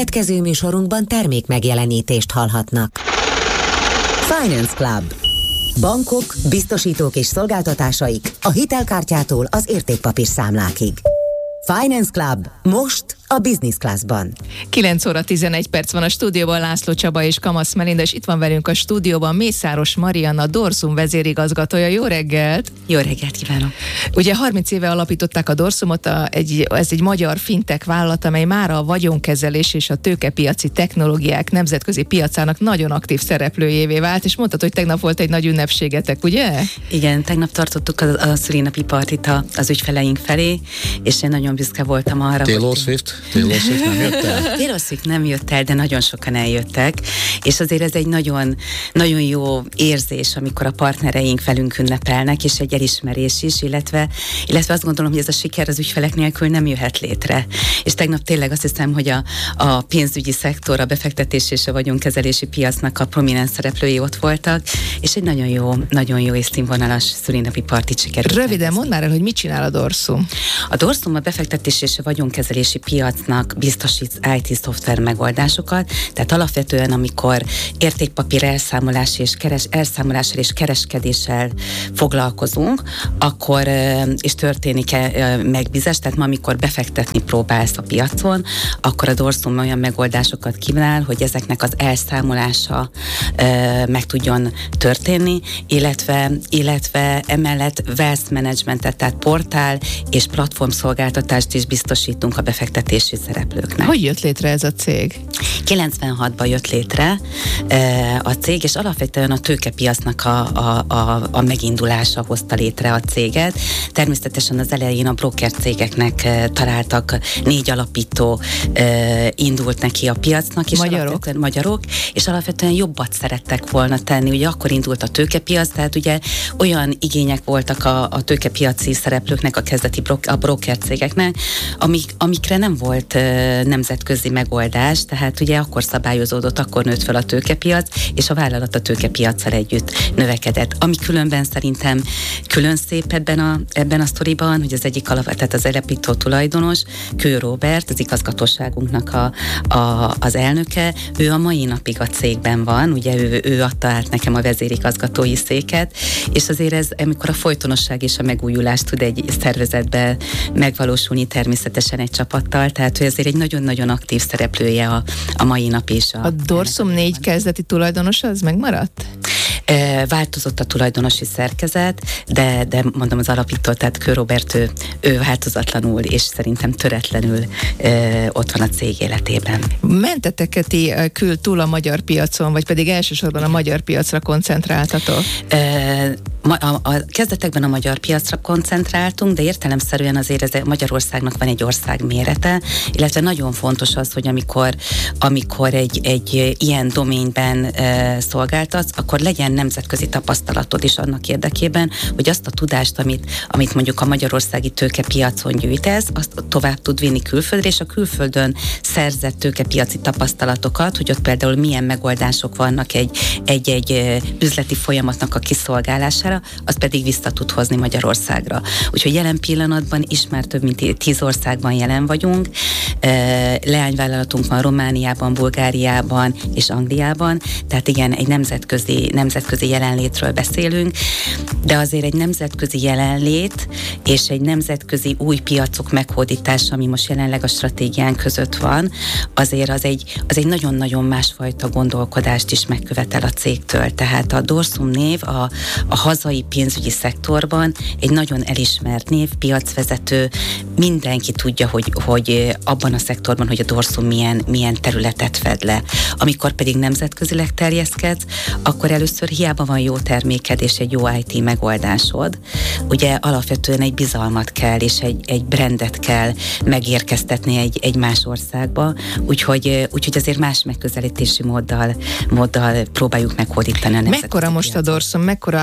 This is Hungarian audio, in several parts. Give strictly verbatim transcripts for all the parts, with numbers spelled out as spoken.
Következő műsorunkban termék megjelenítést hallhatnak. Finance Club. Bankok, biztosítók és szolgáltatásaik a hitelkártyától az értékpapírszámlákig. Finance Club most a Business Classban. kilenc óra tizenegy perc van a stúdióban, László Csaba és Kamasz Melinda, és itt van velünk a stúdióban Mészáros Marianna, Dorsum vezérigazgatója. Jó reggelt! Jó reggelt kívánok! Ugye harminc éve alapították a Dorsumot, a, egy, ez egy magyar fintech vállalat, amely már a vagyonkezelés és a tőkepiaci technológiák nemzetközi piacának nagyon aktív szereplőjévé vált, és mondtad, hogy tegnap volt egy nagy ünnepségetek, ugye? Igen, tegnap tartottuk a, a szülinapi partit az ügyfeleink felé, és én nagyon büszke voltam arra, Taylor hogy... Swift? Taylor Swift nem jött el? Taylor Swift nem jött el, de nagyon sokan eljöttek, és azért ez egy nagyon, nagyon jó érzés, amikor a partnereink velünk ünnepelnek, és egy elismerés is, illetve, illetve azt gondolom, hogy ez a siker az ügyfelek nélkül nem jöhet létre. És tegnap tényleg azt hiszem, hogy a, a pénzügyi szektor, a befektetés és a vagyonkezelési piacnak a prominens szereplői ott voltak, és egy nagyon jó, nagyon jó és színvonalas szülinapi partit sikerült. Röviden mondd már el, hogy mit csinál a Dorsum. A Dorsum a befektetés és a vagyonkezelési piacnak biztosít i té szoftver megoldásokat, tehát alapvetően, amikor értékpapír elszámolás és keres, elszámolással és kereskedéssel foglalkozunk, akkor, és történik megbízás, tehát ma, amikor befektetni próbálsz a piacon, akkor a Dorsum olyan megoldásokat kínál, hogy ezeknek az elszámolása meg tudjon történni, illetve, illetve emellett wealth managementet, tehát portál és platform szolgáltatást is biztosítunk a befektetési szereplőknek. Hogy jött létre ez a cég? kilencvenhatban jött létre e, a cég, és alapvetően a tőkepiacnak a, a, a, a megindulása hozta létre a céget. Természetesen az elején a broker cégeknek e, találtak négy alapító, e, indult neki a piacnak, és magyarok. Alapvetően magyarok, és alapvetően jobbat szerettek volna tenni. Ugye akkor indult a tőkepiac, tehát ugye olyan igények voltak a, a tőkepiaci szereplőknek, a kezdeti bro- a broker cégeknek, amik, amikre nem volt e, nemzetközi megoldás, tehát ugye akkor szabályozódott, akkor nőtt fel a tőkepiac, és a vállalat a tőkepiaccal együtt növekedett. Ami különben szerintem külön szép ebben a, ebben a sztoriban, hogy az egyik alap, tehát az alapító tulajdonos, Kő Róbert, az igazgatóságunknak a, a, az elnöke, ő a mai napig a cégben van, ugye ő, ő adta át nekem a vezérigazgatói széket, és azért ez, amikor a folytonosság és a megújulás tud egy szervezetben megvalósulni, természetesen egy csapattal, tehát ő azért egy nagyon-nagyon aktív szereplője a, a mai nap is. A, a Dorsum négy kezdeti tulajdonosa, az megmaradt? E, változott a tulajdonosi szerkezet, de, de mondom az alapító, tehát Kő Róbert, ő, ő változatlanul és szerintem töretlenül e, ott van a cég életében. Mentetek ti kül túl a magyar piacon, vagy pedig elsősorban a magyar piacra koncentráltatok? E, ma, a, a kezdetekben a magyar piacra koncentráltunk, de értelemszerűen azért ez Magyarországnak van egy ország mérete, illetve nagyon fontos az, hogy amikor, amikor egy, egy ilyen doményben e, szolgáltatsz, akkor legyen nemzetközi tapasztalatod is annak érdekében, hogy azt a tudást, amit, amit mondjuk a magyarországi tőkepiacon gyűjtesz, azt tovább tud vinni külföldre, és a külföldön szerzett tőkepiaci tapasztalatokat, hogy ott például milyen megoldások vannak egy, egy-egy üzleti folyamatnak a kiszolgálására, az pedig vissza tud hozni Magyarországra. Úgyhogy jelen pillanatban is már több mint tíz országban jelen vagyunk. Leányvállalatunk van Romániában, Bulgáriában és Angliában, tehát igen, egy nemzetközi, nemzetközi jelenlétről beszélünk, de azért egy nemzetközi jelenlét és egy nemzetközi új piacok meghódítása, ami most jelenleg a stratégián között van, azért az egy, az egy nagyon-nagyon másfajta gondolkodást is megkövetel a cégtől. Tehát a Dorsum név a, a hazai pénzügyi szektorban egy nagyon elismert név, piacvezető, mindenki tudja, hogy, hogy abban a szektorban, hogy a Dorsum milyen, milyen területet fed le. Amikor pedig nemzetközileg terjeszkedsz, akkor először hiába van jó terméked és egy jó i té megoldásod, ugye alapvetően egy bizalmat kell, és egy, egy brandet kell megérkeztetni egy, egy más országba, úgyhogy, úgyhogy azért más megközelítési móddal, móddal próbáljuk meghódítani a nemzetközi Mekkora most piacot. a Dorsum, mekkora árbevétel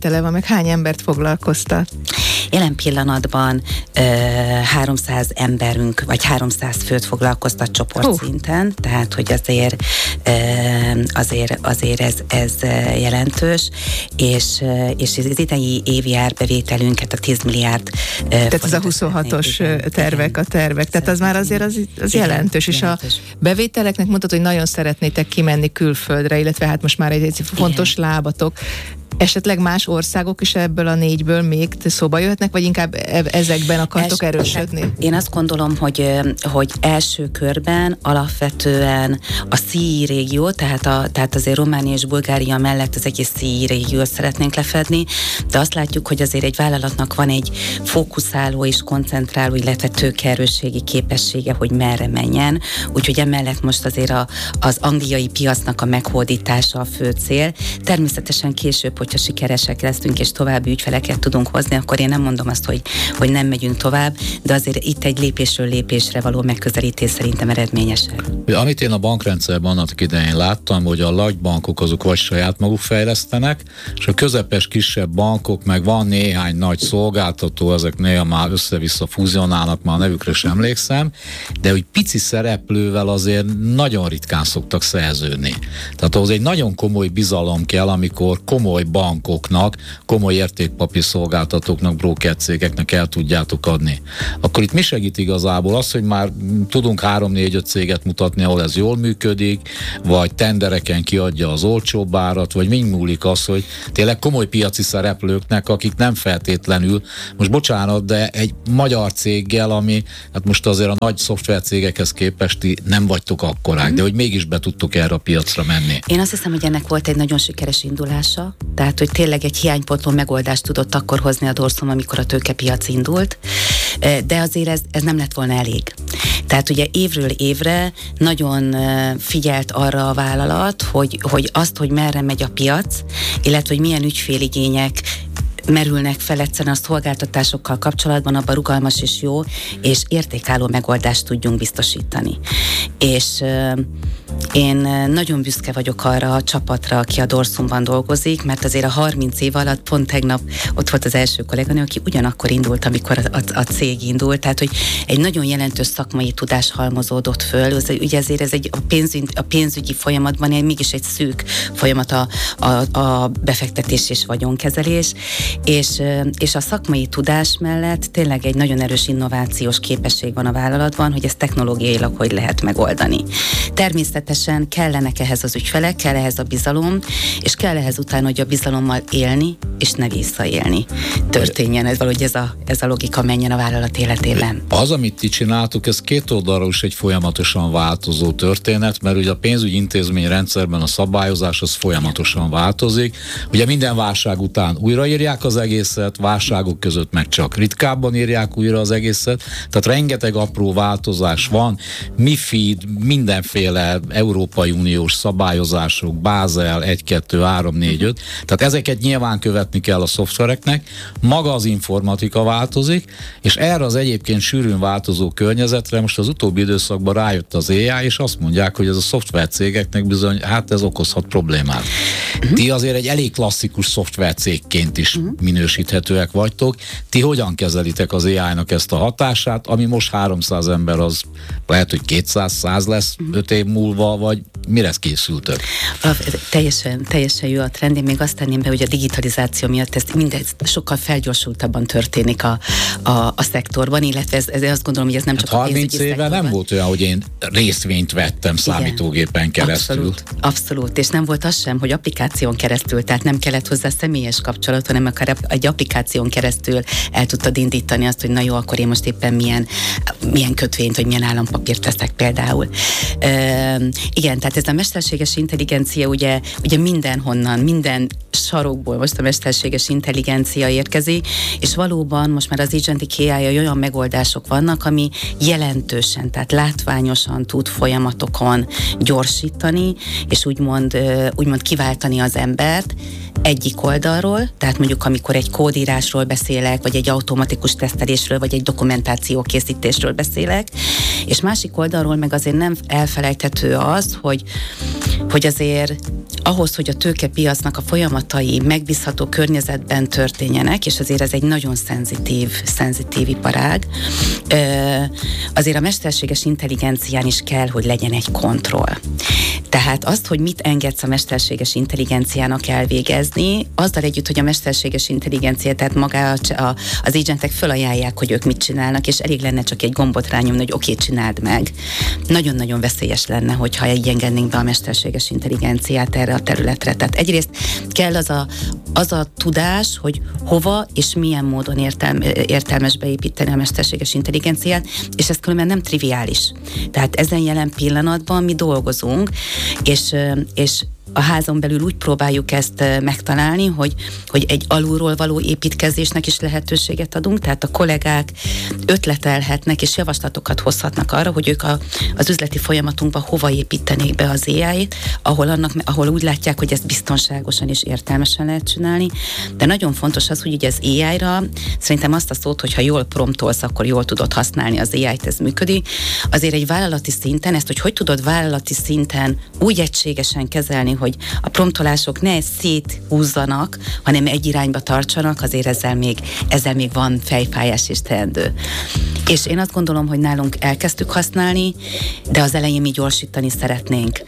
bevétele van, meg hány embert foglalkoztat? Jelen pillanatban ö, háromszáz emberünk, vagy háromszáz főt foglalkoztat csoportszinten, uh. tehát hogy azért ö, azért, azért ez, ez jelentős, és, és az idei évi árbevételünket a tíz milliárd ö, Tehát ez a huszonhatos igen, tervek, igen. a tervek, tehát az már azért az, az igen, jelentős, és jelentős. A bevételeknek mondtad, hogy nagyon szeretnétek kimenni külföldre, illetve hát most már egy, egy fontos igen. lábatok. Esetleg más országok is ebből a négyből még szóba jöhetnek, vagy inkább ezekben akartok Els, erősödni? Én azt gondolom, hogy, hogy első körben alapvetően a cé i régió, tehát, a, tehát azért Románia és Bulgária mellett az egész cé i régiót szeretnénk lefedni, de azt látjuk, hogy azért egy vállalatnak van egy fókuszáló és koncentráló, illetve tőkeerősségi képessége, hogy merre menjen. Úgyhogy emellett most azért a, az angliai piacnak a meghódítása a fő cél. Természetesen később, hogyha sikeresek leszünk és további ügyfeleket tudunk hozni, akkor én nem mondom azt, hogy, hogy nem megyünk tovább, de azért itt egy lépésről lépésre való megközelítés szerintem eredményesebb. Amit én a bankrendszerben annak idején láttam, hogy a nagy bankok azok vagy saját maguk fejlesztenek, és a közepes kisebb bankok, meg van néhány nagy szolgáltató, ezek néha már össze-vissza fúzionálnak, már a nevükre sem emlékszem, de hogy pici szereplővel azért nagyon ritkán szoktak szerződni. Tehát ahhoz egy nagyon komoly bizalom kell, amikor komoly bankoknak, komoly értékpapír szolgáltatóknak, broker cégeknek el tudjátok adni. Akkor itt mi segít igazából? Az, hogy már tudunk három, négy, öt céget mutatni, ahol ez jól működik, vagy tendereken kiadja az olcsóbb árat, vagy mind múlik az, hogy tényleg komoly piaci szereplőknek, akik nem feltétlenül, most bocsánat, de egy magyar céggel, ami, hát most azért a nagy szoftvercégekhez képest nem vagytok akkorák, mm. de hogy mégis be tudtok erre a piacra menni. Én azt hiszem, hogy ennek volt egy nagyon sikeres indulása, tehát, hogy tényleg egy hiánypótló megoldást tudott akkor hozni a Dorsum, amikor a tőkepiac indult, de azért ez, ez nem lett volna elég. Tehát ugye évről évre nagyon figyelt arra a vállalat, hogy, hogy azt, hogy merre megy a piac, illetve hogy milyen ügyféligények merülnek fel egyszerűen a szolgáltatásokkal kapcsolatban, abban rugalmas és jó, és értékálló megoldást tudjunk biztosítani. És euh, én nagyon büszke vagyok arra a csapatra, aki a Dorsumban dolgozik, mert azért a harminc év alatt pont tegnap ott volt az első kolléganő, aki ugyanakkor indult, amikor a, a, a cég indult, tehát hogy egy nagyon jelentős szakmai tudás halmozódott föl. Az, ugye ezért ez egy a, pénzügy, a pénzügyi folyamatban egy, mégis egy szűk folyamat a, a, a befektetés és vagyonkezelés, és, és a szakmai tudás mellett tényleg egy nagyon erős innovációs képesség van a vállalatban, hogy ezt technológiailag hogy lehet megoldani. Természetesen kellenek ehhez az ügyfelek, kell ehhez a bizalom, és kell ehhez utána, hogy a bizalommal élni, és ne visszaélni. Történjen ez valahogy ez a, ez a logika menjen a vállalat életében. Az, amit ti csináltuk, ez két oldalról is egy folyamatosan változó történet, mert ugye a pénzügyi intézményrendszerben a szabályozás az folyamatosan változik. Ugye minden válság után újraírják az egészet, válságok között meg csak ritkábban írják újra az egészet, tehát rengeteg apró változás van, MiFID, mindenféle Európai Uniós szabályozások, Bázel egy, kettő, három, négy, öt, tehát ezeket nyilván követni kell a szoftvereknek, maga az informatika változik, és erre az egyébként sűrűn változó környezetre most az utóbbi időszakban rájött az á i, és azt mondják, hogy ez a szoftvercégeknek bizony, hát ez okozhat problémát. Uh-huh. Ti azért egy elég klasszikus szoftvercégként is uh-huh. minősíthetőek vagytok. Ti hogyan kezelitek az á i-nak ezt a hatását, ami most háromszáz ember, az lehet, hogy kétszáz, száz lesz uh-huh. öt év múlva, vagy mire készültök? Teljesen, teljesen jó a trend. Én még azt tenném be, hogy a digitalizáció miatt ez mindez sokkal felgyorsultabban történik a, a, a szektorban, illetve ez, ez azt gondolom, hogy ez nem hát csak a pénzügyi szektorban. harminc éve nem volt olyan, hogy én részvényt vettem számítógépen keresztül. Abszolút, abszolút, és nem volt az sem, hogy applikáción keresztül, tehát nem kellett hozzá személyes kapcsolat, hanem akár egy applikáción keresztül el tudtad indítani azt, hogy na jó, akkor én most éppen milyen, milyen kötvényt, vagy milyen állampapírt teszek például. Üm, igen, tehát ez a mesterséges intelligencia ugye, ugye mindenhonnan, minden sarokból most a mesterséges intelligencia érkezik, és valóban most már az agentic á i olyan megoldások vannak, ami jelentősen, tehát látványosan tud folyamatokon gyorsítani, és úgymond, úgymond kiváltani az embert egyik oldalról, tehát mondjuk amikor egy kódírásról beszélek, vagy egy automatikus tesztelésről, vagy egy dokumentáció készítésről beszélek, és másik oldalról meg azért nem elfelejthető az, hogy, hogy azért ahhoz, hogy a tőkepiacnak a folyamatai megbízható környezetben történjenek, és azért ez egy nagyon szenzitív, szenzitív iparág, azért a mesterséges intelligencián is kell, hogy legyen egy kontroll. Tehát azt, hogy mit engedsz a mesterséges intelligenciának elvégezni, azzal együtt, hogy a mesterséges intelligencia, tehát maga a, az agentek fölajánlják, hogy ők mit csinálnak, és elég lenne csak egy gombot rányomni, hogy oké, okay, csináld meg. Nagyon-nagyon veszélyes lenne, hogyha így engednénk be a mesterséges intelligenciát erre a területre. Tehát egyrészt kell az a, az a tudás, hogy hova és milyen módon értelme, értelmes beépíteni a mesterséges intelligenciát, és ez különben nem triviális. Tehát ezen jelen pillanatban mi dolgozunk, és, és a házon belül úgy próbáljuk ezt megtalálni, hogy, hogy egy alulról való építkezésnek is lehetőséget adunk, tehát a kollégák ötletelhetnek és javaslatokat hozhatnak arra, hogy ők a, az üzleti folyamatunkba hova építenék be az á í-t, ahol, annak, ahol úgy látják, hogy ezt biztonságosan és értelmesen lehet csinálni. De nagyon fontos az, hogy ugye az á í-ra szerintem azt a szót, hogyha jól promptolsz, akkor jól tudod használni az á í-t, ez működik. Azért egy vállalati szinten, ezt, hogy hogy tudod vállalati szinten úgy egységesen kezelni, hogy a promptolások ne széthúzzanak, hanem egy irányba tartsanak, azért ezzel még, ezzel még van fejfájás és teendő. És én azt gondolom, hogy nálunk elkezdtük használni, de az elején mi gyorsítani szeretnénk.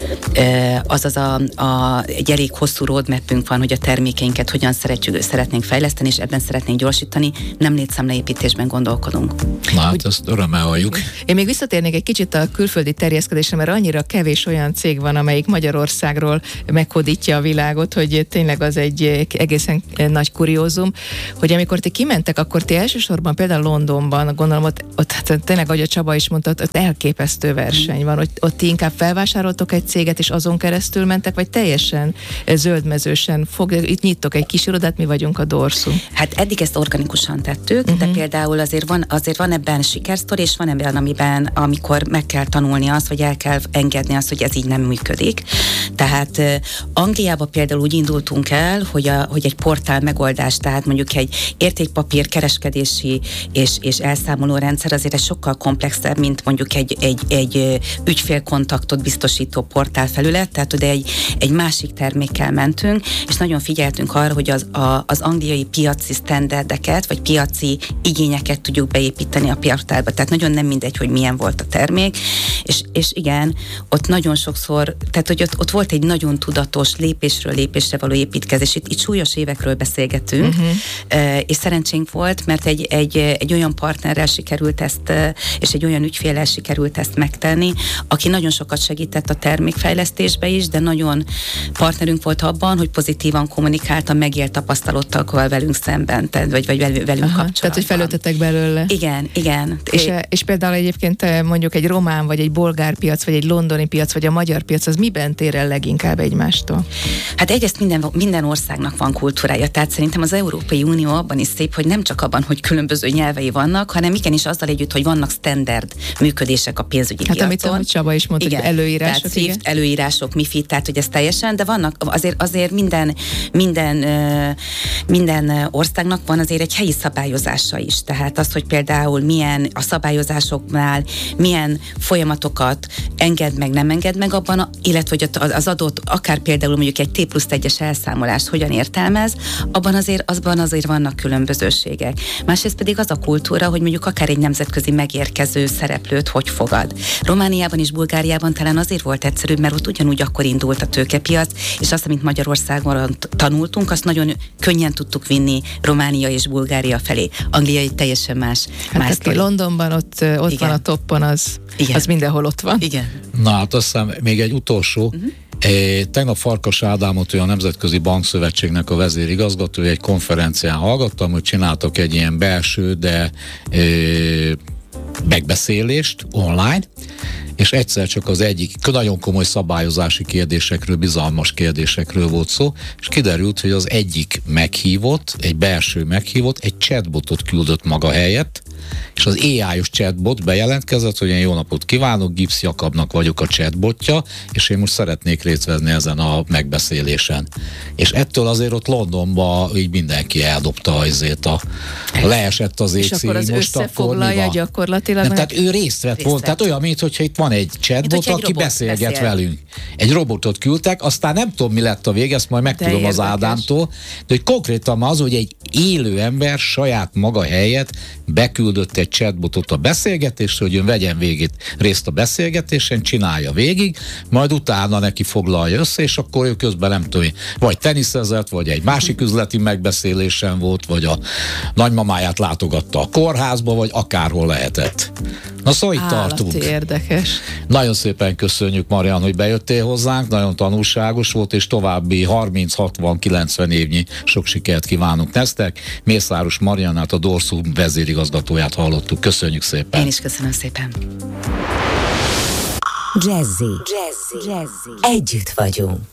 Azaz a, a, egy elég hosszú roadmapünk van, hogy a termékeinket hogyan szeretjük, szeretnénk fejleszteni, és ebben szeretnénk gyorsítani, nem létszámleépítésben gondolkodunk. Na hát ezt örömmel halljuk. Én még visszatérnék egy kicsit a külföldi terjeszkedésre, mert annyira kevés olyan cég van, amelyik Magyarországról meghódítja a világot, hogy tényleg az egy egészen nagy kuriózum, hogy amikor ti kimentek, akkor ti elsősorban például Londonban, gondolom ott, ott hát tényleg, ahogy a Csaba is mondta, ott elképesztő verseny van, hogy ott ti inkább felvásároltok egy céget, és azon keresztül mentek, vagy teljesen zöldmezősen fog, itt nyittok egy kis irodát, mi vagyunk a Dorsu. Hát eddig ezt organikusan tettük, uh-huh. de például azért van, azért van ebben sikersztori, és van ebben, amiben, amikor meg kell tanulni azt, vagy el kell engedni azt, hogy ez így nem működik. Tehát uh, Angliában például úgy indultunk el, hogy, a, hogy egy portál megoldás, tehát mondjuk egy értékpapír kereskedési és, és elszámoló rendszer azért egy sokkal komplexebb, mint mondjuk egy, egy, egy ügyfélkontaktot biztosító portál felület, tehát oda egy, egy másik termékkel mentünk, és nagyon figyeltünk arra, hogy az, a, az angliai piaci sztenderdeket, vagy piaci igényeket tudjuk beépíteni a portálba. Tehát nagyon nem mindegy, hogy milyen volt a termék, és, és igen, ott nagyon sokszor, tehát hogy ott, ott volt egy nagyon tudatos lépésről lépésre való építkezés. Itt, itt súlyos évekről beszélgetünk, uh-huh. és szerencsénk volt, mert egy, egy, egy olyan partnerrel sikerült ezt, és egy olyan ügyféllel sikerült ezt megtenni, aki nagyon sokat segített a termékfejlesztésbe is, de nagyon partnerünk volt abban, hogy pozitívan kommunikálta megélt tapasztalatokkal velünk szemben, tehát, vagy, vagy velünk Aha, kapcsolatban. Tehát, hogy felöltetek belőle. Igen, igen. És, é- és például egyébként mondjuk egy román, vagy egy bolgár piac, vagy egy londoni piac, vagy a magyar piac, az miben tér el leginkább egymástól? Hát egyrészt minden, minden országnak van kultúrája, tehát szerintem az Európai Unió abban is szép, hogy nem csak abban, hogy különböző nyelvei vannak, hanem igenis azzal együtt, hogy vannak standard működések a pénzügyi hát, piacon. amit Csaba is mondta, hogy előírások. Tehát SWIFT, előírások, MiFID, tehát hogy ez teljesen, de vannak azért, azért minden, minden, minden országnak van azért egy helyi szabályozása is. Tehát az, hogy például milyen a szabályozásoknál, milyen folyamatokat enged meg, nem enged meg abban, a, illetve hogy az adott, akár például mondjuk egy T plusz egyes elszámolást hogyan értelmez, abban azért, azban azért vannak különbözőségek. Másrészt pedig az a kultúra, hogy mondjuk akár egy nemzetközi megérkező szereplőt hogy fogad. Romániában és Bulgáriában talán azért volt egyszerűbb, mert ott ugyanúgy akkor indult a tőkepiac, és azt, amit Magyarországon tanultunk, azt nagyon könnyen tudtuk vinni Románia és Bulgária felé. Anglia egy teljesen más. Hát más aki Londonban ott, ott van a toppon, az, az mindenhol ott van. Igen. Na hát aztán még egy utolsó. Uh-huh. É, tegnap Farkas Ádámot, ő a Nemzetközi Bankszövetségnek a vezérigazgatója, egy konferencián hallgattam, hogy csináltak egy ilyen belső, de é, megbeszélést online, és egyszer csak az egyik nagyon komoly szabályozási kérdésekről, bizalmas kérdésekről volt szó, és kiderült, hogy az egyik meghívott, egy belső meghívott, egy chatbotot küldött maga helyett, és az á i-os chatbot bejelentkezett, hogy én jó napot kívánok, Gibbs Jakabnak vagyok a chatbotja, és én most szeretnék részt venni ezen a megbeszélésen. És ettől azért ott Londonban így mindenki eldobta azért a, a leesett az és akkor az most összefoglalja akkor gyakorlatilag. Nem, tehát ő részt vett volna, tehát olyan, mintha itt van egy chatbot, aki beszélget beszél. velünk. Egy robotot küldtek, aztán nem tudom, mi lett a vége, ezt majd megtudom az Ádámtól, de hogy konkrétan az, hogy egy élő ember saját maga helyett beküldött egy chatbotot a beszélgetésre, hogy ön vegyen végét részt a beszélgetésen, csinálja végig, majd utána neki foglalja össze, és akkor ő közben nem tudom, vagy teniszezett, vagy egy másik üzleti megbeszélésen volt, vagy a nagymamáját látogatta a kórházba, vagy akárhol lehetett. Na szóval itt tartunk. Érdekes. Nagyon szépen köszönjük, Marian, hogy bejöttél hozzánk, nagyon tanulságos volt, és további harminc hatvan kilencven évnyi sok sikert kívánunk nektek. Mészáros Mariannát, a Dorsum vezérigazgatóját hallottuk. Köszönjük szépen. Én is köszönöm szépen. Jazzy. Jazzy. Jazzy. Együtt vagyunk.